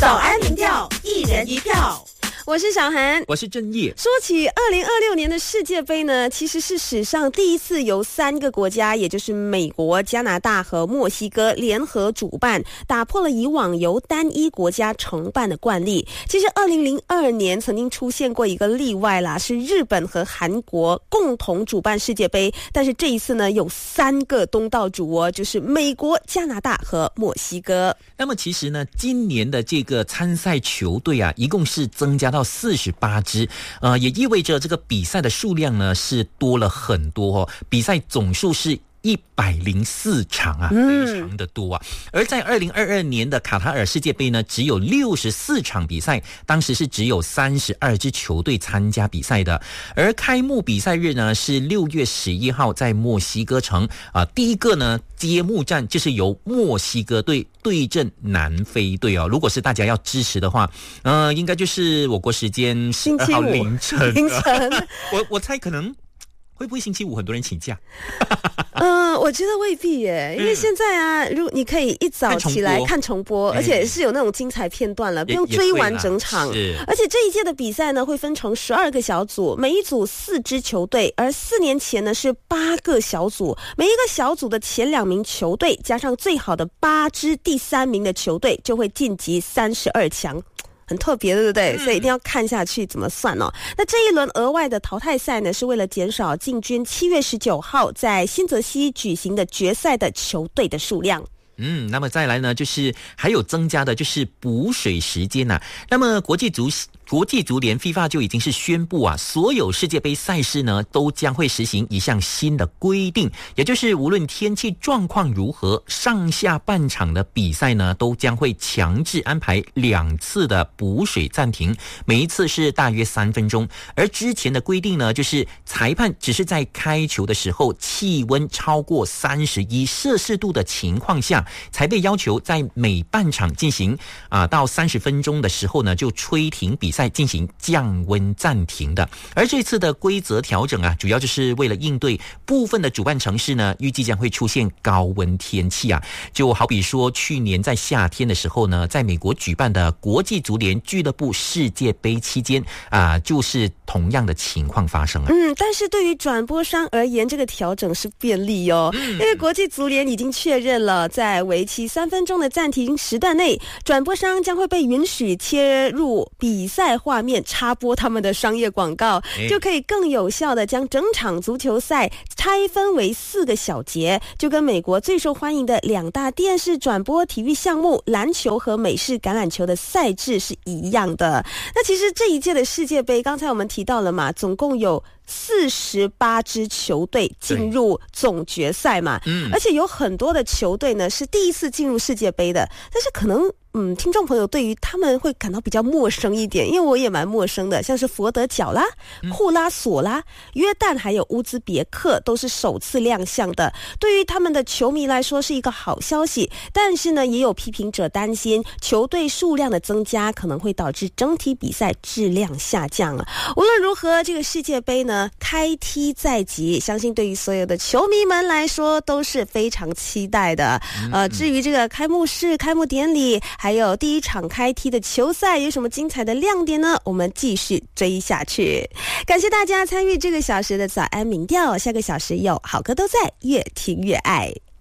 早安民调，一人一票。 我是小涵， 我是正义。 说起2026年的世界杯呢，其实是史上第一次由3个国家，也就是美国、加拿大和墨西哥联合主办，打破了以往由单一国家承办的惯例。其实2002年曾经出现过一个例外啦，是日本和韩国共同主办世界杯，但是这一次呢，有3个东道主哦，就是美国、加拿大和墨西哥。 那么其实呢，今年的这个参赛球队啊，一共是增加到48支，也意味着这个比赛的数量呢是多了很多哦，比赛总数是104场啊，非常的多啊。而在2022年的卡塔尔世界杯呢，只有64场比赛，当时是只有32支球队参加比赛的。而开幕比赛日呢是6月11号在墨西哥城第一个呢揭幕战就是由墨西哥队对阵南非队哦。如果是大家要支持的话，应该就是我国时间12号凌晨。我猜可能会不会星期五很多人请假？ 我觉得未必耶，因为现在啊，如果你可以一早起来看重播，而且是有那种精彩片段了，不用追完整场。而且这一届的比赛呢，会分成12个小组，每一组4支球队，而4年前呢是8个小组，每一个小组的前2名球队加上最好的8支第3名的球队，就会晋级32强。很特别，对不对？所以一定要看下去怎么算哦。那这一轮额外的淘汰赛呢，是为了减少进军7月19号在新泽西举行的决赛的球队的数量。 那么再来呢，就是还有增加的就是补水时间啊。那么国际足联 FIFA 就已经是宣布啊，所有世界杯赛事呢都将会实行一项新的规定，也就是无论天气状况如何，上下半场的比赛呢都将会强制安排2次的补水暂停，每一次是大约3分钟。而之前的规定呢，就是裁判只是在开球的时候气温超过31摄氏度的情况下，才被要求在每半场进行到30分钟的时候呢就吹停比赛进行降温暂停的。而这次的规则调整啊，主要就是为了应对部分的主办城市呢预计将会出现高温天气啊，就好比说去年在夏天的时候呢，在美国举办的国际足联俱乐部世界杯期间就是同样的情况发生啊。 但是对于转播商而言，这个调整是便利哦，因为国际足联已经确认了，在为期3分钟的暂停时段内，转播商将会被允许切入比赛画面插播他们的商业广告，就可以更有效的将整场足球赛拆分为4个小节，就跟美国最受欢迎的2大电视转播体育项目篮球和美式橄榄球的赛制是一样的。那其实这一届的世界杯，刚才我们提到了嘛，总共有48支球队进入总决赛嘛，而且有很多的球队呢是第一次进入世界杯的，但是可能听众朋友对于他们会感到比较陌生一点，因为我也蛮陌生的，像是佛得角啦、库拉索拉、约旦还有乌兹别克都是首次亮相的。对于他们的球迷来说是一个好消息，但是呢，也有批评者担心球队数量的增加可能会导致整体比赛质量下降啊。无论如何，这个世界杯呢开踢在即，相信对于所有的球迷们来说都是非常期待的。至于这个开幕式、开幕典礼，还有第一场开踢的球赛有什么精彩的亮点呢？我们继续追下去。感谢大家参与这个小时的早安民调，下个小时有好歌都在，越听越爱。